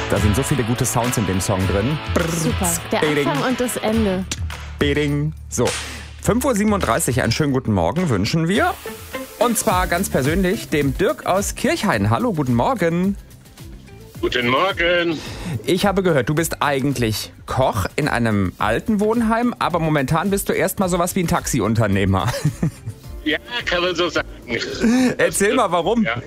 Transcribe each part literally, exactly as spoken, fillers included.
Da sind so viele gute Sounds in dem Song drin. Super. Der Anfang und das Ende. Beding. So, fünf Uhr siebenunddreißig, einen schönen guten Morgen wünschen wir. Und zwar ganz persönlich dem Dirk aus Kirchhain. Hallo, guten Morgen. Guten Morgen. Ich habe gehört, du bist eigentlich Koch in einem alten Wohnheim, aber momentan bist du erstmal sowas wie ein Taxiunternehmer. Ja, kann man so sagen. Erzähl mal, warum. Ja.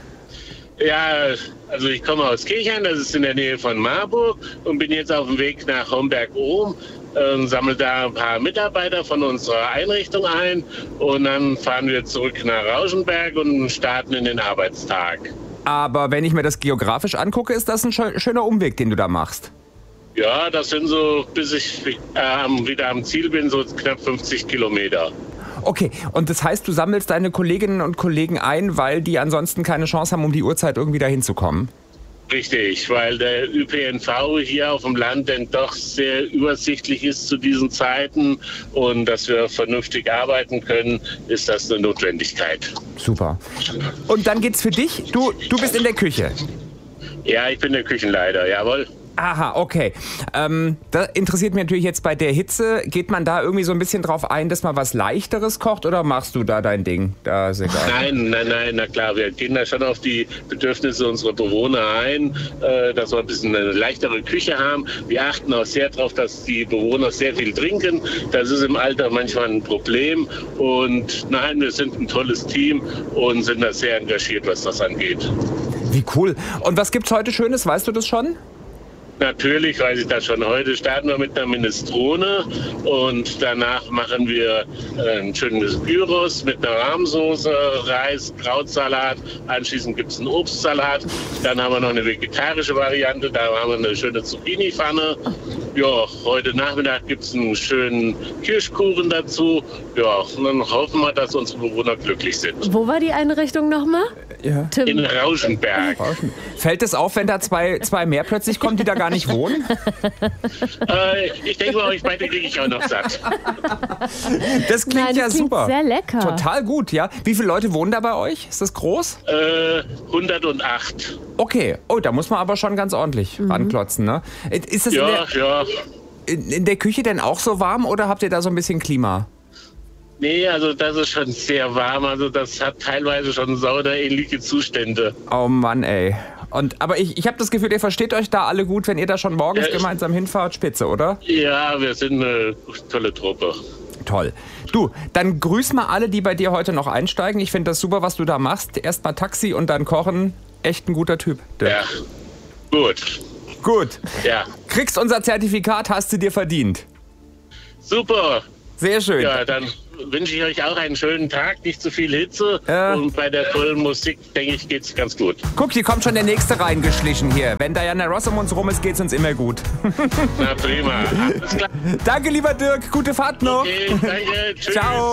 ja, also ich komme aus Kirchhain, das ist in der Nähe von Marburg und bin jetzt auf dem Weg nach Homberg-Ohm. Ähm, sammle da ein paar Mitarbeiter von unserer Einrichtung ein und dann fahren wir zurück nach Rauschenberg und starten in den Arbeitstag. Aber wenn ich mir das geografisch angucke, ist das ein schöner Umweg, den du da machst. Ja, das sind so, bis ich äh, wieder am Ziel bin, so knapp fünfzig Kilometer. Okay, und das heißt, du sammelst deine Kolleginnen und Kollegen ein, weil die ansonsten keine Chance haben, um die Uhrzeit irgendwie da hinzukommen? Richtig, weil der Ö P N V hier auf dem Land denn doch sehr übersichtlich ist zu diesen Zeiten und dass wir vernünftig arbeiten können, ist das eine Notwendigkeit. Super. Und dann geht's für dich, du, du bist in der Küche. Ja, ich bin der Küchenleiter, jawohl. Aha, okay. Ähm, das interessiert mich natürlich jetzt bei der Hitze. Geht man da irgendwie so ein bisschen drauf ein, dass man was Leichteres kocht oder machst du da dein Ding? Da ist egal. Nein, nein, nein, na klar, wir gehen da schon auf die Bedürfnisse unserer Bewohner ein, äh, dass wir ein bisschen eine leichtere Küche haben. Wir achten auch sehr darauf, dass die Bewohner sehr viel trinken. Das ist im Alter manchmal ein Problem. Und nein, wir sind ein tolles Team und sind da sehr engagiert, was das angeht. Wie cool. Und was gibt's heute Schönes? Weißt du das schon? Natürlich weiß ich das schon. Heute starten wir mit einer Minestrone und danach machen wir ein schönes Gyros mit einer Rahmsoße, Reis, Krautsalat. Anschließend gibt es einen Obstsalat. Dann haben wir noch eine vegetarische Variante. Da haben wir eine schöne Zucchini-Pfanne. Ja, heute Nachmittag gibt es einen schönen Kirschkuchen dazu. Ja, und dann hoffen wir, dass unsere Bewohner glücklich sind. Wo war die Einrichtung nochmal? Ja. Tim. In Rauschenberg. Fällt es auf, wenn da zwei, zwei mehr plötzlich kommen, die da gar nicht wohnen? äh, ich denke mal, euch beide kriege ich auch noch satt. Das klingt Nein, das ja klingt super. Sehr lecker. Total gut, ja. Wie viele Leute wohnen da bei euch? Ist das groß? Äh, hundertacht. Okay. Oh, da muss man aber schon ganz ordentlich mhm. ranklotzen, ne? Ist das ja, in, der, ja. in, in der Küche denn auch so warm oder habt ihr da so ein bisschen Klima? Nee, also das ist schon sehr warm. Also das hat teilweise schon sauderähnliche Zustände. Oh Mann, ey. Und, aber ich, ich habe das Gefühl, ihr versteht euch da alle gut, wenn ihr da schon morgens ja, gemeinsam hinfahrt. Spitze, oder? Ja, wir sind eine tolle Truppe. Toll. Du, dann grüß mal alle, die bei dir heute noch einsteigen. Ich finde das super, was du da machst. Erst mal Taxi und dann kochen. Echt ein guter Typ. Dirk. Ja, gut. Gut. Ja. Kriegst unser Zertifikat, hast du dir verdient. Super. Sehr schön. Ja, dann wünsche ich euch auch einen schönen Tag, nicht zu viel Hitze. Ja. Und bei der tollen Musik, denke ich, geht's ganz gut. Guck, hier kommt schon der Nächste reingeschlichen hier. Wenn Diana Ross um uns rum ist, geht's uns immer gut. Na prima. Alles klar. Danke, lieber Dirk. Gute Fahrt noch. Okay, danke. Tschüss. Ciao.